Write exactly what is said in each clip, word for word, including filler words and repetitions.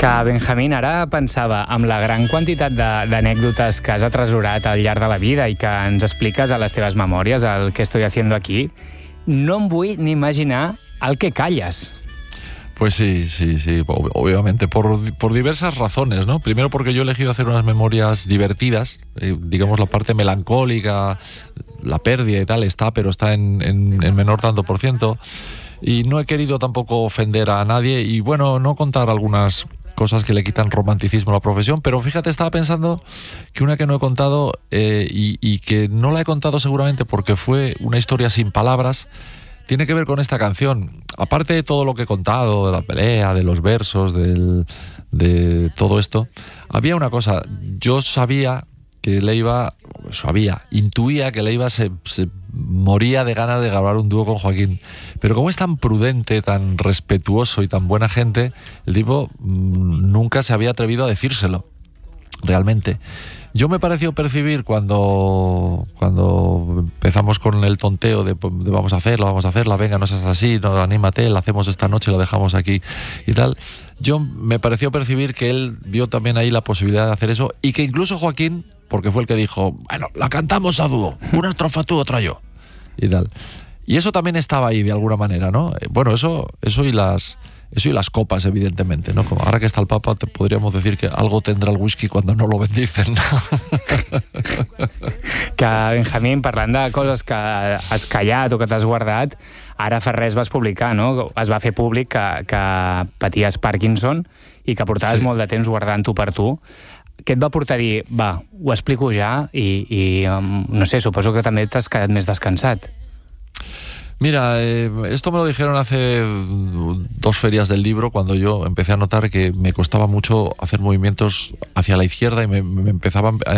Que, Benjamín, ara pensava, amb la gran quantitat d'anècdotes que has atresorat al llarg de la vida i que ens expliques a les teves memòries, el que estoy haciendo aquí, no em vull ni imaginar el que calles. Pues sí, sí, sí, obviamente, por, por diversas razones, ¿no? Primero porque yo he elegido hacer unas memorias divertidas, eh, digamos la parte melancólica, la pérdida y tal está, pero está en, en, en menor tanto por ciento, y no he querido tampoco ofender a nadie y, bueno, no contar algunas cosas que le quitan romanticismo a la profesión, pero fíjate, estaba pensando que una que no he contado eh, y, y que no la he contado seguramente porque fue una historia sin palabras, tiene que ver con esta canción. Aparte de todo lo que he contado, de la pelea, de los versos, del, de todo esto, había una cosa. Yo sabía que Leiva, sabía, intuía que Leiva se, se moría de ganas de grabar un dúo con Joaquín. Pero como es tan prudente, tan respetuoso y tan buena gente, el tipo mmm, nunca se había atrevido a decírselo, realmente. Yo me pareció percibir cuando, cuando empezamos con el tonteo de, de vamos a hacerlo, vamos a hacerla, venga, no seas así, no, anímate, la hacemos esta noche, la dejamos aquí y tal. Yo me pareció percibir que él vio también ahí la posibilidad de hacer eso y que incluso Joaquín, porque fue el que dijo, bueno, la cantamos a dúo, una estrofa tú, otra yo, y tal. Y eso también estaba ahí de alguna manera, ¿no? Bueno, eso, eso y las... Eso y las copas, evidentemente, ¿no? Como ahora que está el Papa, te podríamos decir que algo tendrá el whisky cuando no lo bendicen, ¿no? Que, Benjamín, parlant de coses que has callat o que t'has guardat, ara fa res vas publicar, no? Es va fer públic que, que paties Parkinson i que portaves sí. molt de temps guardant-ho per tu. Què et va portar a dir, va, ho explico ja i, i no sé, suposo que també t'has quedat més descansat? Mira, eh, esto me lo dijeron hace dos ferias del libro, cuando yo empecé a notar que me costaba mucho hacer movimientos hacia la izquierda y me, me empezaba a,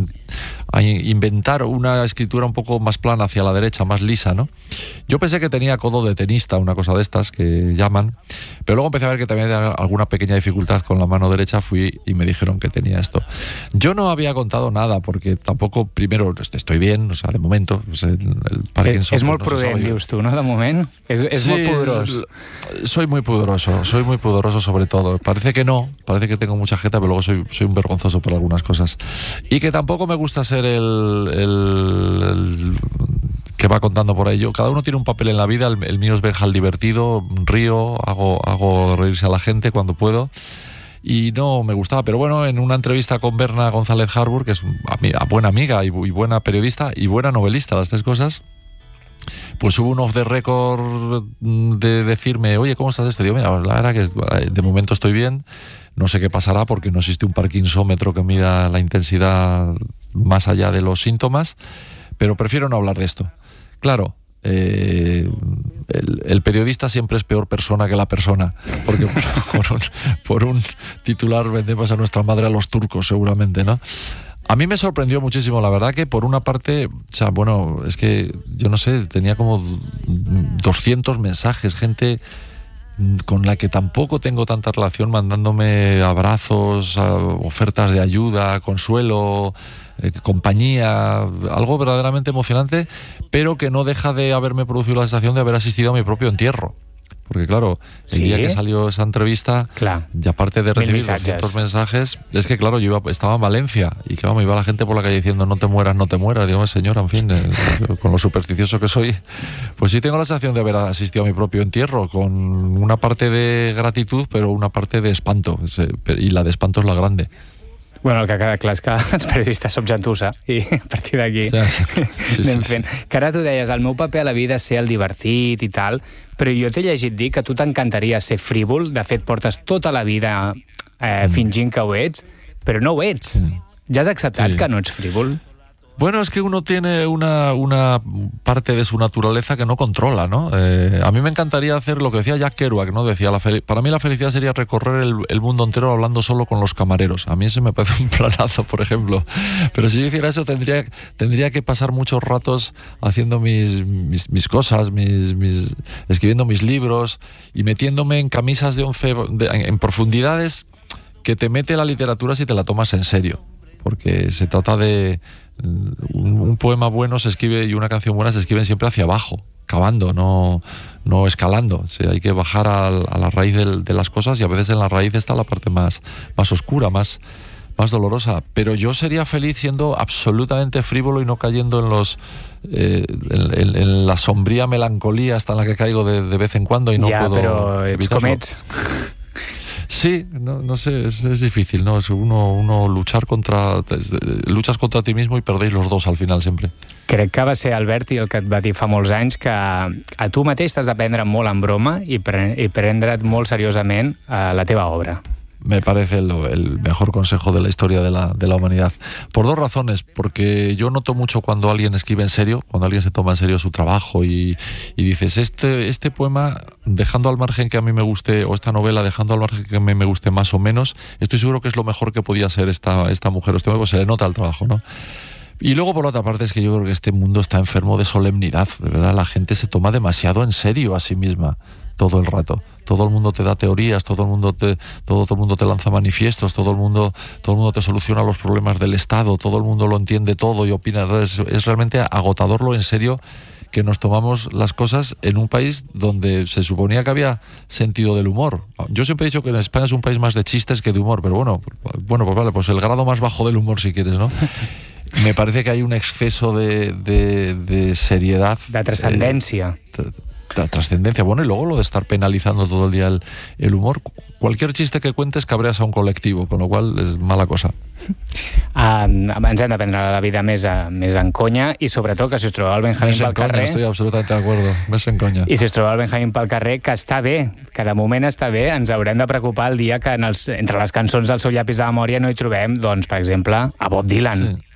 a, a inventar una escritura un poco más plana hacia la derecha, más lisa, ¿no? Yo pensé que tenía codo de tenista, una cosa de estas que llaman, pero luego empecé a ver que también tenía alguna pequeña dificultad con la mano derecha, fui y me dijeron que tenía esto. Yo no había contado nada, porque tampoco, primero, estoy bien, o sea, de momento, o sea, el, el Parkinson... És molt prudent, dius tu, ¿no? De moment. És, és sí, molt pudorós. Soy muy pudoroso, soy muy pudoroso sobre todo. Parece que no, parece que tengo mucha jeta, pero luego soy, soy un vergonzoso por algunas cosas. Y que tampoco me gusta ser el... el, el que va contando por ahí. Yo, cada uno tiene un papel en la vida, el, el mío es Benja el divertido, río, hago, hago reírse a la gente cuando puedo, y no me gustaba, pero bueno, en una entrevista con Berna González Harbour, que es una buena amiga y, y buena periodista y buena novelista, las tres cosas, pues hubo un off the record de decirme, oye, ¿cómo estás esto? Digo, mira, la verdad que de momento estoy bien, no sé qué pasará porque no existe un parkinsómetro que mida la intensidad más allá de los síntomas, pero prefiero no hablar de esto. Claro, eh, el, el periodista siempre es peor persona que la persona, porque por un, por un titular vendemos a nuestra madre a los turcos, seguramente, ¿no? A mí me sorprendió muchísimo, la verdad, que por una parte, o sea, bueno, es que yo no sé, tenía como doscientos mensajes, gente con la que tampoco tengo tanta relación, mandándome abrazos, ofertas de ayuda, consuelo, eh, compañía, algo verdaderamente emocionante, pero que no deja de haberme producido la sensación de haber asistido a mi propio entierro. Porque claro, el sí. día que salió esa entrevista, claro. y aparte de recibir doscientos mensajes, es que claro, yo iba, estaba en Valencia y claro, me iba la gente por la calle diciendo no te mueras, no te mueras. Digo, señora, en fin, eh, con lo supersticioso que soy, pues sí tengo la sensación de haber asistido a mi propio entierro, con una parte de gratitud, pero una parte de espanto, y la de espanto es la grande. Bueno, el que queda clar és que els periodistes som gentussa i a partir d'aquí ja, sí, sí, anem fent. Sí, sí. Que ara tu deies, el meu paper a la vida és ser el divertit i tal, però jo t'he llegit dir que tu t'encantaria ser frívol, de fet portes tota la vida eh, mm. fingint que ho ets, però no ho ets. Mm. Ja has acceptat sí. que no ets frívol? Bueno, es que uno tiene una, una parte de su naturaleza que no controla, ¿no? Eh, a mí me encantaría hacer lo que decía Jack Kerouac, ¿no? Decía, la para mí la felicidad sería recorrer el, el mundo entero hablando solo con los camareros. A mí ese me parece un planazo, por ejemplo. Pero si yo hiciera eso, tendría, tendría que pasar muchos ratos haciendo mis, mis, mis cosas, mis, mis, escribiendo mis libros y metiéndome en camisas de once, de, en, en profundidades que te mete la literatura si te la tomas en serio. Porque se trata de... Un, un poema bueno se escribe y una canción buena se escriben siempre hacia abajo, cavando, no, no escalando. O sea, hay que bajar a, a la raíz de, de las cosas, y a veces en la raíz está la parte más, más oscura, más, más dolorosa. Pero yo sería feliz siendo absolutamente frívolo y no cayendo en los eh, en, en, en la sombría melancolía hasta en la que caigo de, de vez en cuando y no ja, puedo però ets evitarlo. com ets. Sí, no, no sé, es, es difícil, ¿no? Es uno, uno luchar contra... luchas contra ti mismo y perdéis los dos al final siempre. Crec que va ser Alberti el que et va dir fa molts anys que a tu mateix t'has de prendre molt en broma i, pre i prendre't molt seriosament a la teva obra. Me parece el, el mejor consejo de la historia de la, de la humanidad. Por dos razones. Porque yo noto mucho cuando alguien escribe en serio, cuando alguien se toma en serio su trabajo y, y dices, este, este poema, dejando al margen que a mí me guste, o esta novela, dejando al margen que a mí me guste más o menos, estoy seguro que es lo mejor que podía ser esta, esta mujer. Este poema, pues se le nota el trabajo, ¿no? Y luego, por otra parte, es que yo creo que este mundo está enfermo de solemnidad. De verdad, la gente se toma demasiado en serio a sí misma todo el rato. Todo el mundo te da teorías, todo el mundo te, todo, todo el mundo te lanza manifiestos, todo el mundo, todo el mundo te soluciona los problemas del Estado, todo el mundo lo entiende todo y opina. Entonces, es realmente agotador lo en serio que nos tomamos las cosas en un país donde se suponía que había sentido del humor. Yo siempre he dicho que en España es un país más de chistes que de humor, pero bueno, bueno, pues vale, pues el grado más bajo del humor, si quieres, ¿no? Me parece que hay un exceso de, de, de seriedad. De trascendencia. Eh, la trascendencia, bueno, y luego lo de estar penalizando todo el día el, el humor. Cualquier chiste que cuentes cabreas a un colectivo, con lo cual es mala cosa. Uh, ens hem de prendre la vida més, a, més en conya, i sobretot que si us trobeu el Benjamín més pel conya, carrer... Estoy absolutamente de acuerdo, més en conya. I si us trobeu el Benjamín pel carrer, que està bé, que de moment està bé, ens haurem de preocupar el dia que en els, entre les cançons del seu llapis de memòria no hi trobem, doncs, per exemple, a Bob Dylan. Sí.